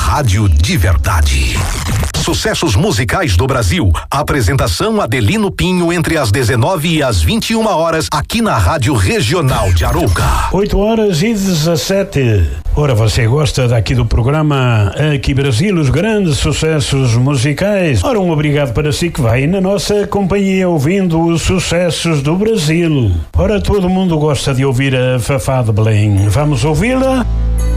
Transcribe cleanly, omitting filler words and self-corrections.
rádio de verdade. Sucessos musicais do Brasil. Apresentação Adelino Pinho entre as 19 e as 21 horas aqui na Rádio Regional de Arouca. 8h17. Ora, você gosta daqui do programa Aqui Brasil, os grandes sucessos musicais? Ora, um obrigado para si que vai na nossa companhia ouvindo os sucessos do Brasil. Ora, todo mundo gosta de ouvir a Fafá de Belém. Vamos ouvi-la?